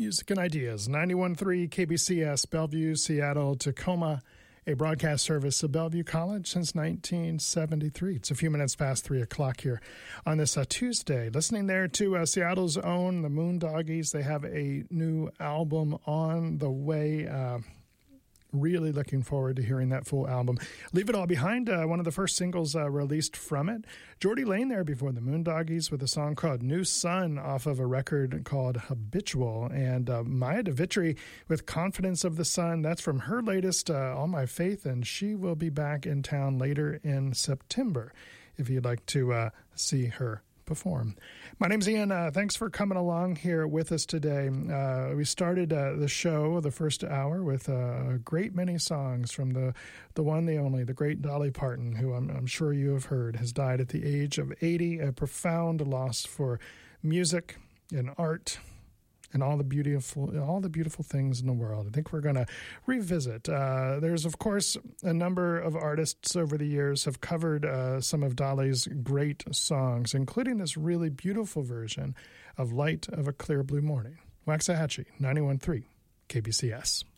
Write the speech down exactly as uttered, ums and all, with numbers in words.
Music and Ideas, ninety-one point three K B C S, Bellevue, Seattle, Tacoma, a broadcast service of Bellevue College since nineteen seventy-three. It's a few minutes past three o'clock here on this uh, Tuesday. Listening there to uh, Seattle's own, the Moondoggies. They have a new album on the way. Uh, Really looking forward to hearing that full album. Leave It All Behind, uh, one of the first singles uh, released from it. Geordie Lane there before the Moondoggies with a song called New Sun off of a record called Habitual. And uh, Maya DeVitri with Confidence of the Sun. That's from her latest, uh, All My Faith, and she will be back in town later in September if you'd like to uh, see her perform. My name's Ian. Uh, thanks for coming along here with us today. Uh, we started uh, the show, the first hour, with uh, a great many songs from the the one, the only, the great Dolly Parton, who I'm, I'm sure you have heard has died at the age of eighty, a profound loss for music and art and all the beautiful, all the beautiful things in the world. I think we're going to revisit. Uh, there's, of course, a number of artists over the years have covered uh, some of Dolly's great songs, including this really beautiful version of Light of a Clear Blue Morning. Waxahachie, ninety-one point three K B C S.